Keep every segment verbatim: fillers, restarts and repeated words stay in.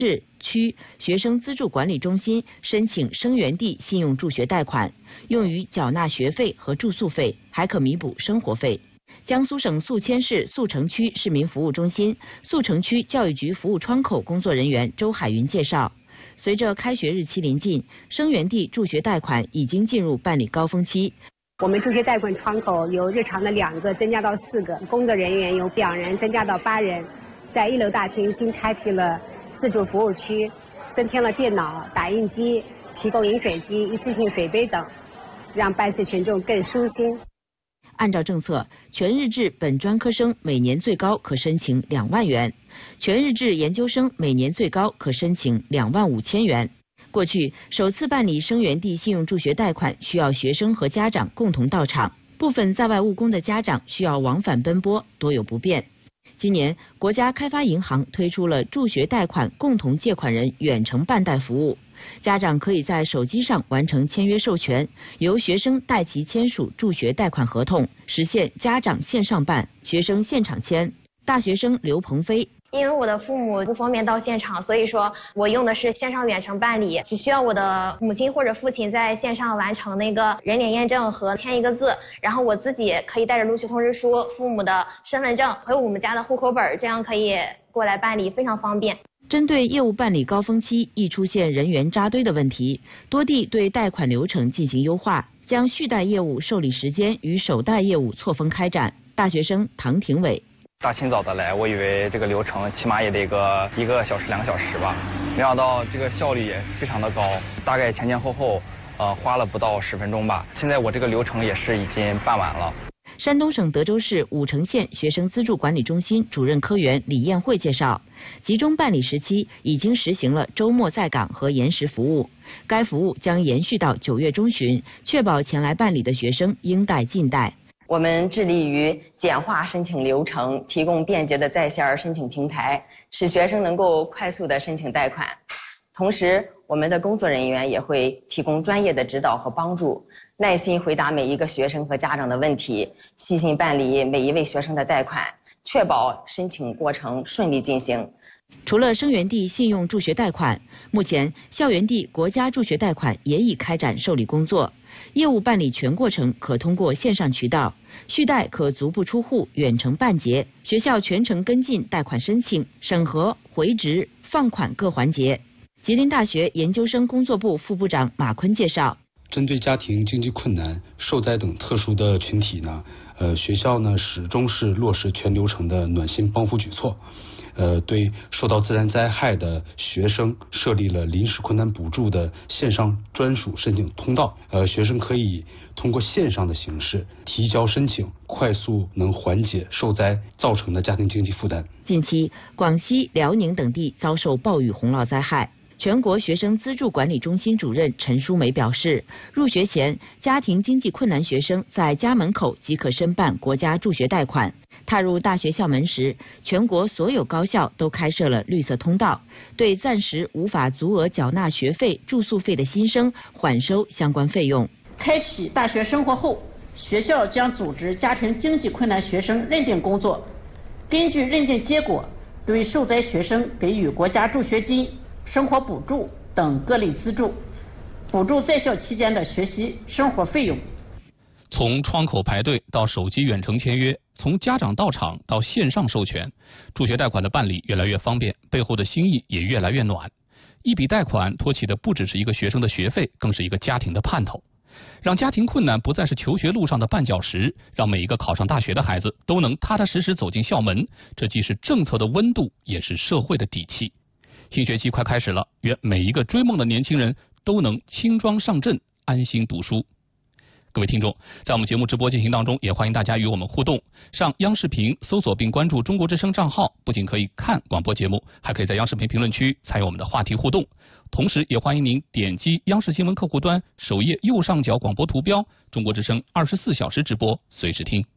市区学生资助管理中心申请生源地信用助学贷款，用于缴纳学费和住宿费，还可弥补生活费。江苏省宿迁市宿城区市民服务中心宿城区教育局服务窗口工作人员周海云介绍，随着开学日期临近，生源地助学贷款已经进入办理高峰期。 我们助学贷款窗口由日常的两个增加到四个，工作人员由两人增加到八人。在一楼大厅新开辟了自助服务区，增添了电脑、打印机、提供饮水机、一次性水杯等，让办事群众更舒心。 按照政策，全日制本专科生每年最高可申请两万元，全日制研究生每年最高可申请两万五千元。过去，首次办理生源地信用助学贷款需要学生和家长共同到场，部分在外务工的家长需要往返奔波，多有不便。今年，国家开发银行推出了助学贷款共同借款人远程办贷服务，家长可以在手机上完成签约授权，由学生代其签署助学贷款合同，实现家长线上办，学生现场签。大学生刘鹏飞。 因为我的父母不方便到现场，所以说我用的是线上远程办理，只需要我的母亲或者父亲在线上完成那个人脸验证和签一个字，然后我自己可以带着录取通知书、父母的身份证和我们家的户口本，这样可以过来办理，非常方便。 针对业务办理高峰期易出现人员扎堆的问题，多地对贷款流程进行优化，将续贷业务受理时间与首贷业务错峰开展。大学生唐廷伟。 大清早的来，我以为这个流程起码也得个一个小时、两个小时吧，没想到这个效率也非常的高，大概前前后后呃花了不到十分钟吧。现在我这个流程也是已经办完了。 山东省德州市武城县学生资助管理中心主任科员李艳慧介绍，集中办理时期已经实行了周末在岗和延时服务，该服务将延续到九月中旬，确保前来办理的学生应贷尽贷。 我们致力于简化申请流程，提供便捷的在线申请平台，使学生能够快速的申请贷款。同时，我们的工作人员也会提供专业的指导和帮助，耐心回答每一个学生和家长的问题，细心办理每一位学生的贷款，确保申请过程顺利进行。 除了生源地信用助学贷款，目前校园地国家助学贷款也已开展受理工作，业务办理全过程可通过线上渠道，续贷可足不出户远程办结，学校全程跟进贷款申请、审核、回执、放款各环节。吉林大学研究生工作部副部长马坤介绍， 针对家庭经济困难、受灾等特殊的群体呢，呃，学校呢始终是落实全流程的暖心帮扶举措。呃，对受到自然灾害的学生设立了临时困难补助的线上专属申请通道，呃，学生可以通过线上的形式提交申请，快速能缓解受灾造成的家庭经济负担。 近期，广西、辽宁等地遭受暴雨洪涝灾害。全国学生资助管理中心主任陈淑梅表示，入学前，家庭经济困难学生在家门口即可申办国家助学贷款。踏入大学校门时，全国所有高校都开设了绿色通道，对暂时无法足额缴纳学费、住宿费的新生缓收相关费用。 开启大学生活后，学校将组织家庭经济困难学生认定工作，根据认定结果，对受灾学生给予国家助学金、生活补助等各类资助，补助在校期间的学习生活费用。 从窗口排队到手机远程签约，从家长到场到线上授权，助学贷款的办理越来越方便，背后的心意也越来越暖。一笔贷款托起的不只是一个学生的学费，更是一个家庭的盼头，让家庭困难不再是求学路上的绊脚石，让每一个考上大学的孩子都能踏踏实实走进校门，这既是政策的温度，也是社会的底气。新学期快开始了，愿每一个追梦的年轻人都能轻装上阵，安心读书。各位听众，在我们节目直播进行当中，也欢迎大家与我们互动。上央视频搜索并关注中国之声账号，不仅可以看广播节目，还可以在央视频评论区参与我们的话题互动。同时也欢迎您点击央视新闻客户端首页右上角广播图标，中国之声二十四小时直播，随时听。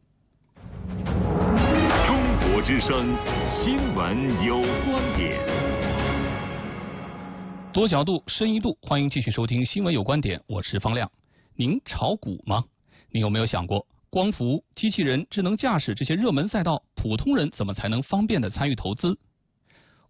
中国之声新闻有观点， 多角度深一度，欢迎继续收听新闻有观点，我是方亮。您炒股吗？您有没有想过，光伏、机器人、智能驾驶这些热门赛道，普通人怎么才能方便的参与投资？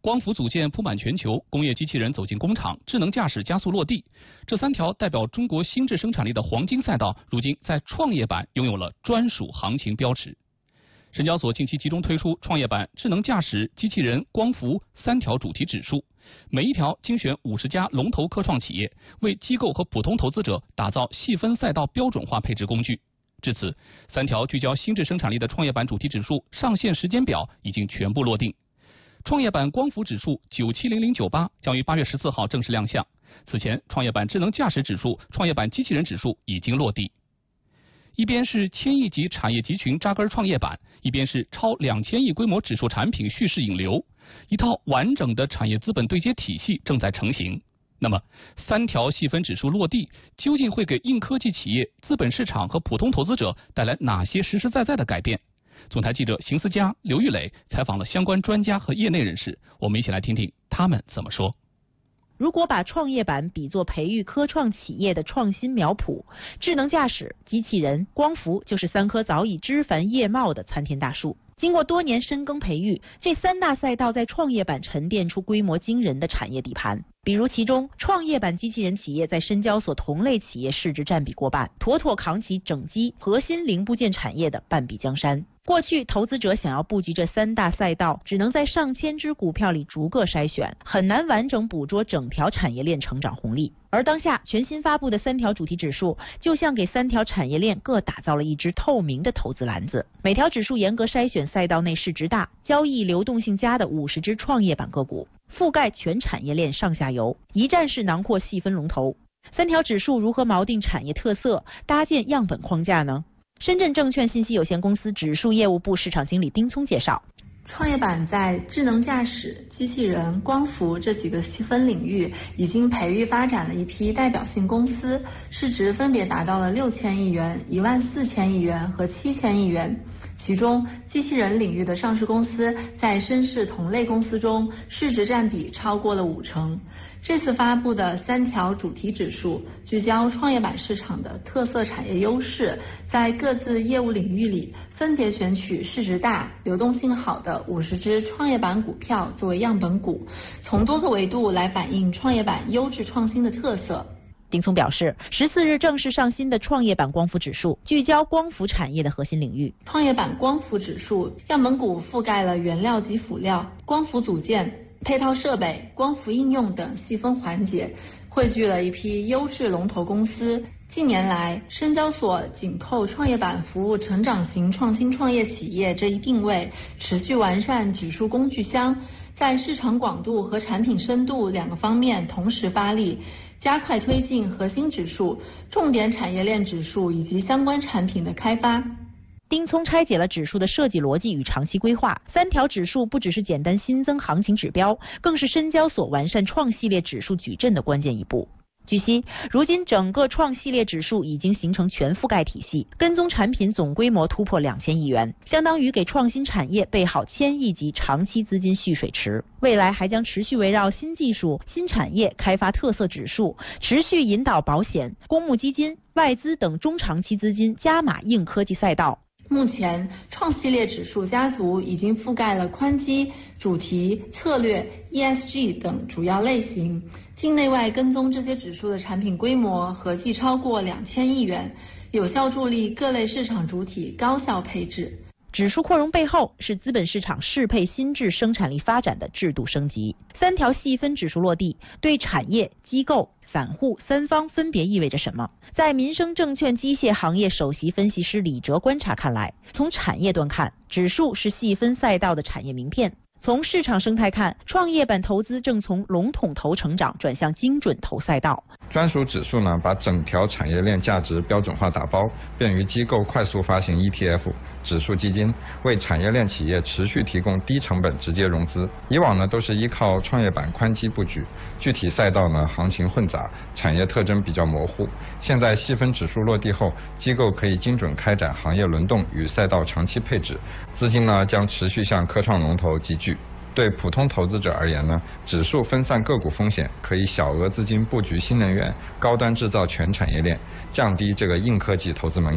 光伏组件铺满全球，工业机器人走进工厂，智能驾驶加速落地。这三条代表中国心智生产力的黄金赛道，如今在创业板拥有了专属行情标尺。深交所近期集中推出创业板智能驾驶、机器人、光伏三条主题指数，每一条精选五十家龙头科创企业，为机构和普通投资者打造细分赛道标准化配置工具。至此，三条聚焦心智生产力的创业板主题指数上线时间表已经全部落定。创业板光伏指数九七零零九八将于八月十四号正式亮相。此前，创业板智能驾驶指数、创业板机器人指数已经落地。一边是千亿级产业集群扎根创业板，一边是超两千亿规模指数产品蓄势引流，一套完整的产业资本对接体系正在成型。那么，三条细分指数落地，究竟会给硬科技企业、资本市场和普通投资者带来哪些实实在在的改变？总台记者邢思佳、刘玉磊采访了相关专家和业内人士，我们一起来听听他们怎么说。 如果把创业板比作培育科创企业的创新苗圃，智能驾驶、机器人、光伏就是三棵早已枝繁叶茂的参天大树。经过多年深耕培育，这三大赛道在创业板沉淀出规模惊人的产业底盘。比如其中，创业板机器人企业在深交所同类企业市值占比过半，妥妥扛起整机核心零部件产业的半壁江山。过去，投资者想要布局这三大赛道，只能在上千只股票里逐个筛选，很难完整捕捉整条产业链成长红利。而当下全新发布的三条主题指数，就像给三条产业链各打造了一只透明的投资篮子。每条指数严格筛选赛道内市值大、交易流动性佳的五十只创业板个股，覆盖全产业链上下游，一站式囊括细分龙头。三条指数如何锚定产业特色，搭建样本框架呢？深圳证券信息有限公司指数业务部市场经理丁聪介绍， 创业板在智能驾驶、机器人、光伏这几个细分领域已经培育发展了一批代表性公司，市值分别达到了六千亿元、一万四千亿元和七千亿元。其中，机器人领域的上市公司在深市同类公司中市值占比超过了五成。这次发布的三条主题指数聚焦创业板市场的特色产业优势，在各自业务领域里分别选取市值大、流动性好的五十只创业板股票作为样本股，从多个维度来反映创业板优质创新的特色。 丁聪表示，十四日正式上新的创业板光伏指数聚焦光伏产业的核心领域。 创业板光伏指数样本股覆盖了原料及辅料、光伏组件、配套设备、光伏应用等细分环节，汇聚了一批优质龙头公司。近年来，深交所紧扣创业板服务成长型创新创业企业这一定位，持续完善指数工具箱，在市场广度和产品深度两个方面同时发力，加快推进核心指数、重点产业链指数以及相关产品的开发。 丁聪拆解了指数的设计逻辑与长期规划，三条指数不只是简单新增行情指标，更是深交所完善创系列指数矩阵的关键一步。据悉，如今整个创系列指数已经形成全覆盖体系，跟踪产品总规模突破两千亿元，相当于给创新产业备好千亿级长期资金蓄水池。未来还将持续围绕新技术、新产业开发特色指数，持续引导保险、公募基金、外资等中长期资金加码硬科技赛道。 目前，创系列指数家族已经覆盖了宽基、主题、策略、E S G 等主要类型。境内外跟踪这些指数的产品规模合计超过两千亿元，有效助力各类市场主体高效配置。 指数扩容背后是资本市场适配新质生产力发展的制度升级。三条细分指数落地，对产业、机构、散户三方分别意味着什么？在民生证券机械行业首席分析师李哲观察看来，从产业端看，指数是细分赛道的产业名片。从市场生态看，创业板投资正从笼统投成长转向精准投赛道。 专属指数呢，把整条产业链价值标准化打包，便于机构快速发行 E T F、指数基金，为产业链企业持续提供低成本直接融资。以往呢，都是依靠创业板宽基布局，具体赛道呢行情混杂，产业特征比较模糊。现在细分指数落地后，机构可以精准开展行业轮动与赛道长期配置，资金呢将持续向科创龙头集聚。对普通投资者而言呢，指数分散个股风险，可以小额资金布局新能源、高端制造全产业链，降低这个硬科技投资门槛。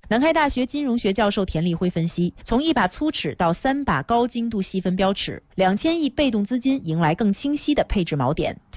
南开大学金融学教授田立辉分析，从一把粗尺到三把高精度细分标尺，两千亿被动资金迎来更清晰的配置锚点。